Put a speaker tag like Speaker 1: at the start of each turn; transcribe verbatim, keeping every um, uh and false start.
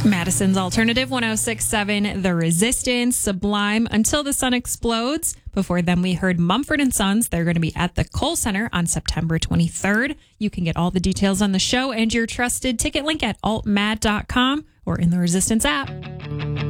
Speaker 1: Madison's Alternative one oh six point seven, The Resistance, Sublime, Until the Sun Explodes. Before them, we heard Mumford and Sons. They're going to be at the Kohl Center on September twenty-third. You can get all the details on the show and your trusted ticket link at alt mad dot com or in the Resistance app.